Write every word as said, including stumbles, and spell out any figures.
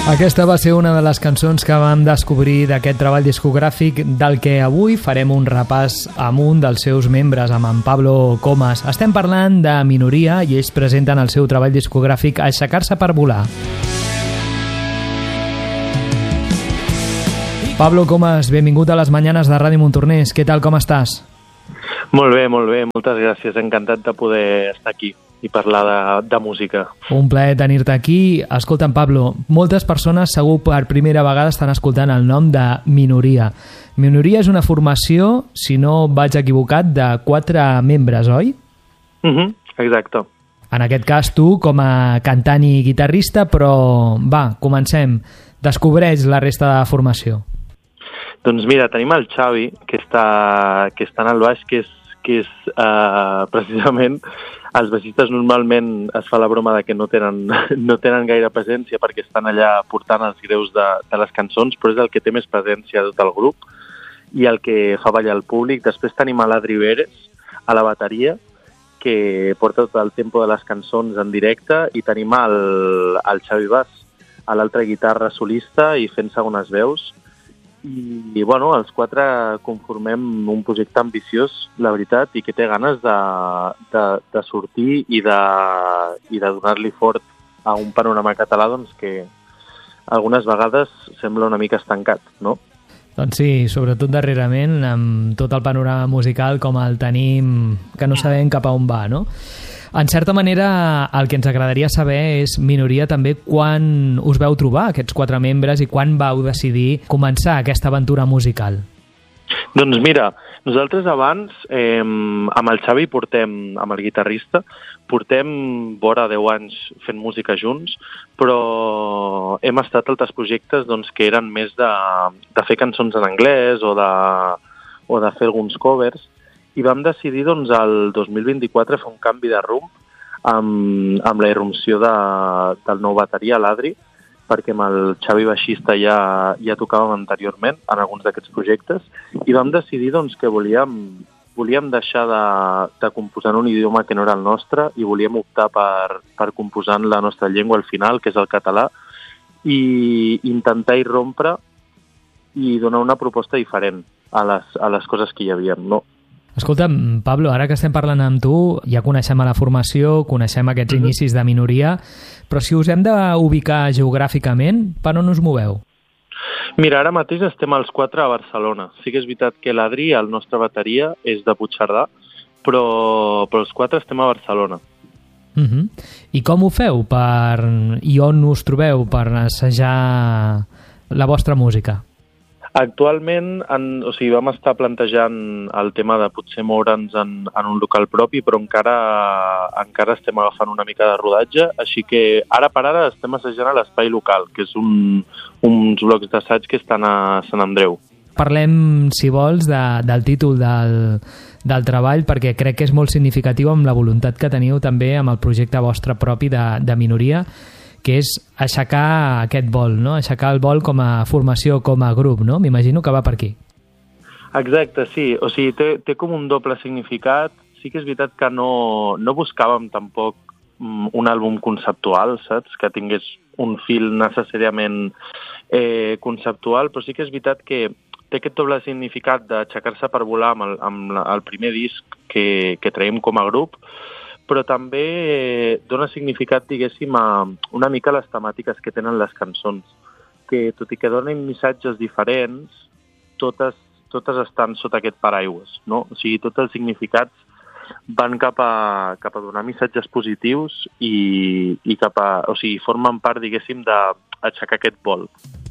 Aquesta va ser una de les cançons que vam descobrir d'aquest treball discogràfic del que avui farem un repàs amb un dels seus membres, amb en Pablo Comas. Estem parlant de Minoria i ells presenten el seu treball discogràfic Aixecar-se per volar. Pablo Comas, benvingut a les Mañanes de Ràdio Montornès. Què tal, com estàs? Molt bé, molt bé, moltes gràcies. Encantat de poder estar aquí i parlar de, de música. Un plaer tenir-te aquí. Escolta'm, Pablo, moltes persones segur per primera vegada estan escoltant el nom de Minoria. Minoria és una formació, si no vaig equivocat, de quatre membres, oi? Uh-huh, exacte. En aquest cas tu com a cantant i guitarrista, però va, comencem. Descobreix la resta de la formació. Doncs mira, tenim el Xavi, que està, que està en el baix, que és, que és uh, precisament... Els baixistes normalment es fa la broma de que no tenen, no tenen gaire presència perquè estan allà portant els greus de, de les cançons, però és el que té més presència de tot el grup i el que fa ballar el públic. Després tenim a l'Adri Veres, a la bateria, que porta tot el tempo de les cançons en directe, i tenim el, el Xavi Bas, a l'altra guitarra solista i fent segones veus. I, i bueno, els quatre conformem un projecte ambiciós, la veritat, i que té ganes de, de, de sortir i de, i de donar-li fort a un panorama català doncs, que algunes vegades sembla una mica estancat, no? Doncs sí, sobretot darrerament, amb tot el panorama musical com el tenim, que no sabem cap a on va, no? En certa manera, el que ens agradaria saber és, Minoria, també quan us veu trobar, aquests quatre membres, i quan vau decidir començar aquesta aventura musical? Doncs mira, nosaltres abans, eh, amb el Xavi portem, amb el guitarrista, portem vora deu anys fent música junts, però hem estat altres projectes doncs, que eren més de, de fer cançons en anglès o de, o de fer alguns covers, i vam decidir doncs, el dos mil vint-i-quatre fer un canvi de rumb amb, amb la irrupció de, del nou bateria, l'Adri, perquè amb el Xavi baixista ja, ja tocàvem anteriorment en alguns d'aquests projectes, i vam decidir doncs, que volíem, volíem deixar de, de composar en un idioma que no era el nostre i volíem optar per, per composar en la nostra llengua al final, que és el català, i intentar irrompre i donar una proposta diferent a les, a les coses que hi havia, no? Escolta'm, Pablo, ara que estem parlant amb tu, ja coneixem a la formació, coneixem aquests mm-hmm. inicis de Minoria, però si us hem d'ubicar geogràficament, per on us moveu? Mira, ara mateix estem els quatre a Barcelona. Sí que és veritat que l'Adri, el nostre bateria, és de Puigcerdà, però, però els quatre estem a Barcelona. Mm-hmm. I com ho feu? Per... I on us trobeu per assajar la vostra música? Actualment, en, o sigui, vam estar plantejant el tema de potser moure'ns en, en un local propi, però encara, encara estem agafant una mica de rodatge, així que ara per ara estem assajant a l'espai local, que és un, uns blocs d'assaig que estan a Sant Andreu. Parlem, si vols, de, del títol del, del treball, perquè crec que és molt significatiu amb la voluntat que teniu també amb el projecte vostre propi de, de Minoria, que és aixecar aquest vol, no? Aixecar el vol com a formació, com a grup, no? M'imagino que va per aquí. Exacte, sí. O sigui, té, té com un doble significat. Sí que és veritat que no, no buscàvem tampoc un àlbum conceptual, saps? Que tingués un fil necessàriament eh, conceptual, però sí que és veritat que té aquest doble significat d'aixecar-se per volar amb el, amb el primer disc que, que traiem com a grup, però també dona significat, diguéssim, a una mica les temàtiques que tenen les cançons, que tot i que donen missatges diferents, totes, totes estan sota aquest paraigües, no? O sigui, tots els significats van cap a, cap a donar missatges positius i, i cap a, o sigui, formen part, diguéssim, d'aixecar aquest vol.